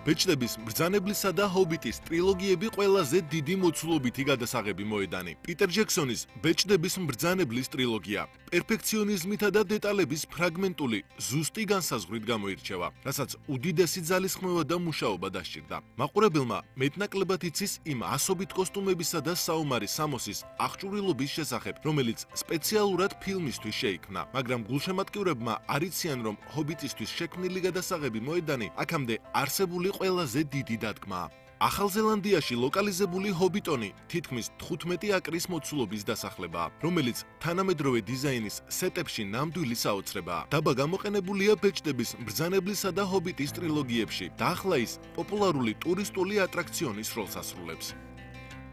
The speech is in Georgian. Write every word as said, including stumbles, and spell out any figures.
ბეჭდების მბრძანებლისა და ჰობიტის ტრილოგიები ყველაზე დიდი მოცულობითი გადასაღები მოედანი. პიტერ ჯექსონის ბეჭდების მბრძანებლის ტრილოგია პერფექციონიზმითა და დეტალების ფრაგმენტული ზუსტი განსაზღვრით გამოირჩევა, რასაც უდიდესი ძალისხმევა და მუშაობა დასჭირდა. მაყურებელმა მეტნაკლებად იცის იმ ასობით კოსტუმებისა და საომარი სამოსის აღჭურვილობის შესახებ, რომელიც სპეციალურად ფილმისთვის შეიქმნა, მაგრამ გულშემატკივრებმა არ იციან, რომ ჰობიტისთვის შექმნილი გადასაღები მოედანი აქამდე არსებული ყველაზე დიდი დადგმაა. ახალ ზელანდიაში ლოკალიზებული ჰობიტონი თითქმის თხუთმეტი აკრის მოცულობის დასახლებაა, რომელიც თანამედროვე დიზაინის სეტებში ნამდვილი საოცრებაა. დაბა გამოყენებულია ბეჭდების მბრძანებლისა და ჰობიტის ტრილოგიებში და ახლა ის პოპულარული ტურისტული ატრაქციონის როლს ასრულებს.